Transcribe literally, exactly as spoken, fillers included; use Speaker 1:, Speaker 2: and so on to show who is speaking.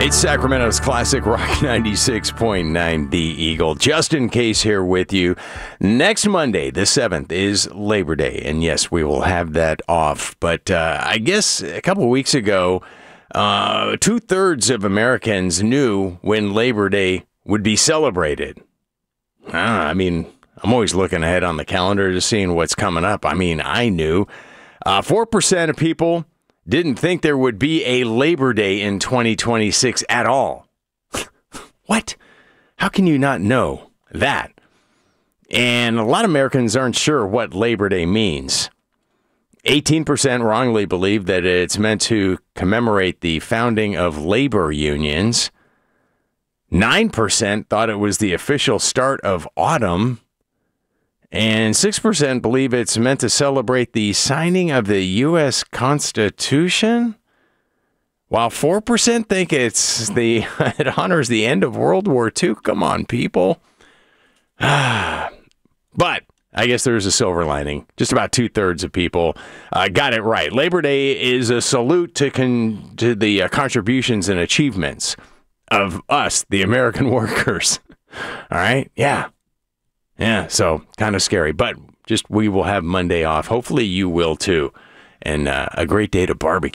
Speaker 1: It's Sacramento's classic rock ninety-six point nine The Eagle. Justin Case here with you. Next Monday, the seventh, is Labor Day. And yes, we will have that off. But uh, I guess a couple of weeks ago, uh, two-thirds of Americans knew when Labor Day would be celebrated. Uh, I mean, I'm always looking ahead on the calendar to seeing what's coming up. I mean, I knew. Uh, four percent of people didn't think there would be a Labor Day in twenty twenty-six at all. What? How can you not know that? And a lot of Americans aren't sure what Labor Day means. eighteen percent wrongly believe that it's meant to commemorate the founding of labor unions. nine percent thought it was the official start of autumn. And six percent believe it's meant to celebrate the signing of the U S Constitution, while four percent think it's the it honors the end of World War Two. Come on, people. But I guess there's a silver lining. Just about two-thirds of people uh, got it right. Labor Day is a salute to, con- to the uh, contributions and achievements of us, the American workers. All right? Yeah. Yeah, so kind of scary, but just we will have Monday off. Hopefully you will too. And uh, a great day to barbecue.